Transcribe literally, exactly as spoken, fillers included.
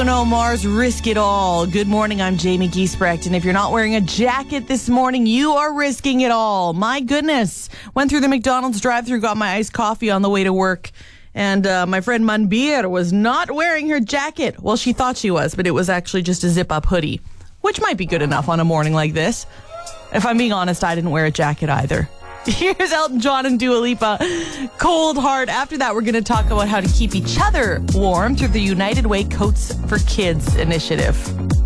Bruno Mars, Risk It All. Good morning, I'm Jamie Giesbrecht, and if you're not wearing a jacket this morning, you are risking it all. My goodness. Went through the McDonald's drive-thru, got my iced coffee on the way to work, and uh, my friend Manbir was not wearing her jacket. Well, she thought she was, but it was actually just a zip-up hoodie, which might be good enough on a morning like this. If I'm being honest, I didn't wear a jacket either. Here's Elton John and Dua Lipa, Cold Heart. After that, we're going to talk about how to keep each other warm through the United Way Coats for Kids initiative.